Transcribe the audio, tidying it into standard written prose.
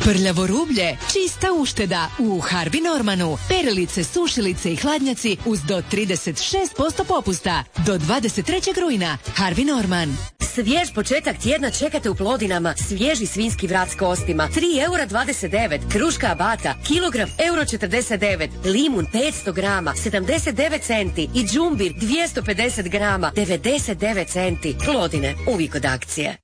Prljavo rublje, čista ušteda u Harvey Normanu. Perilice, sušilice i hladnjaci uz do 36% popusta. Do 23. rujna. Harvey Norman. Svjež početak tjedna čekate u Plodinama. Svježi svinjski vrat s kostima. 3,29 €. Kruška abata. Kilogram €49. Limun 500 grama. 79 centi. I džumbir 250 grama. 99 centi. Plodine. Uvijek od akcije.